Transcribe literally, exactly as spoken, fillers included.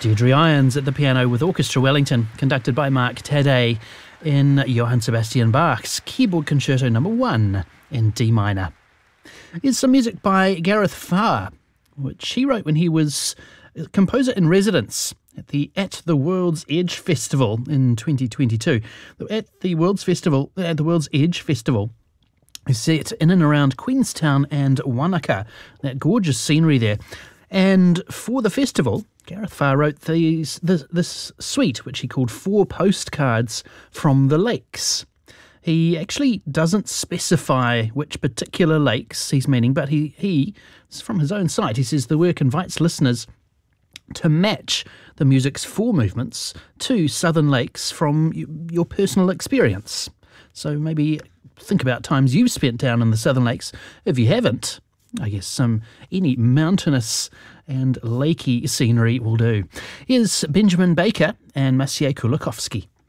Deirdre Irons at the piano with Orchestra Wellington, conducted by Mark Taddei in Johann Sebastian Bach's Keyboard Concerto number one in D minor. Here's some music by Gareth Farr, which he wrote when he was composer in residence at the At the World's Edge Festival in twenty twenty-two. At the World's Festival, at the World's Edge Festival, is set in and around Queenstown and Wanaka. That gorgeous scenery there. And for the festival, Gareth Farr wrote these this, this suite, which he called Four Postcards from the Lakes. He actually doesn't specify which particular lakes he's meaning, but he, he from his own site, he says the work invites listeners to match the music's four movements to southern lakes from your personal experience. So maybe think about times you've spent down in the southern lakes. If you haven't, I guess some any mountainous and lakey scenery will do. Here's Benjamin Baker and Maciej Kulikowski.